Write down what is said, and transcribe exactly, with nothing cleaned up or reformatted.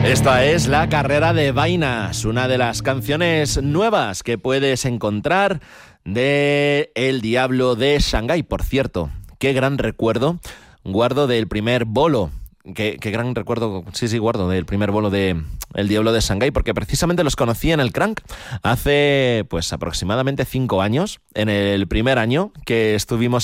Esta es La Carrera de Vainas, una de las canciones nuevas que puedes encontrar de El Diablo de Shanghái. Por cierto, qué gran recuerdo guardo del primer bolo. Qué, qué gran recuerdo, sí, sí, guardo del primer bolo de El Diablo de Shanghái, porque precisamente los conocí en el Crank hace pues aproximadamente cinco años, en el primer año que estuvimos